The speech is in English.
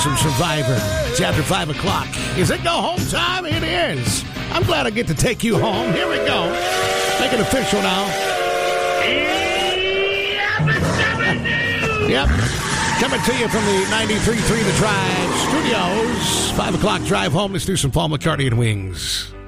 some Survivor. It's after 5 o'clock. Is it go home time? It is. I'm glad I get to take you home. Here we go. Make it official now. Yep. Coming to you from the 93.3 The Drive Studios. 5 o'clock drive home. Let's do some Paul McCartney and Wings.